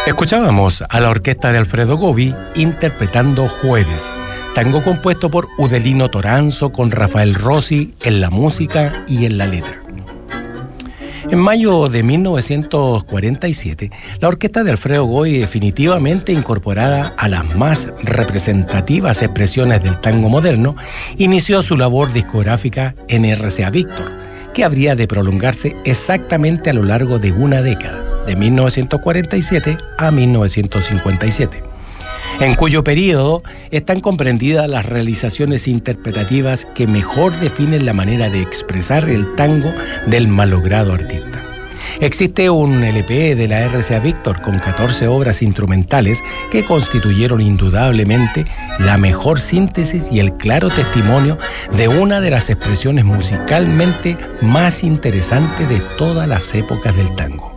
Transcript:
Escuchábamos a la orquesta de Alfredo Gobi interpretando Jueves, tango compuesto por Udelino Toranzo con Rafael Rossi en la música y en la letra. En mayo de 1947, la orquesta de Alfredo Gobi, definitivamente incorporada a las más representativas expresiones del tango moderno, inició su labor discográfica en RCA Víctor, que habría de prolongarse exactamente a lo largo de una década, de 1947 a 1957, en cuyo periodo están comprendidas las realizaciones interpretativas que mejor definen la manera de expresar el tango del malogrado artista. Existe un LP de la RCA Víctor con 14 obras instrumentales que constituyeron indudablemente la mejor síntesis y el claro testimonio de una de las expresiones musicalmente más interesantes de todas las épocas del tango.